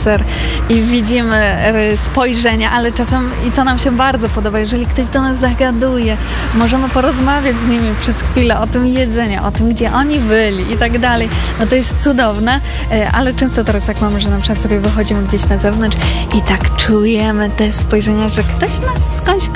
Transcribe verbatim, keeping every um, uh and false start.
spacer i widzimy e, spojrzenia, ale czasem i to nam się bardzo podoba, jeżeli ktoś do nas zagaduje, możemy porozmawiać z nimi przez chwilę o tym jedzeniu, o tym, gdzie oni byli i tak dalej. No to jest cudowne, e, ale często teraz tak mamy, że na przykład sobie wychodzimy gdzieś na zewnątrz i tak czujemy te spojrzenia, że ktoś nas skądś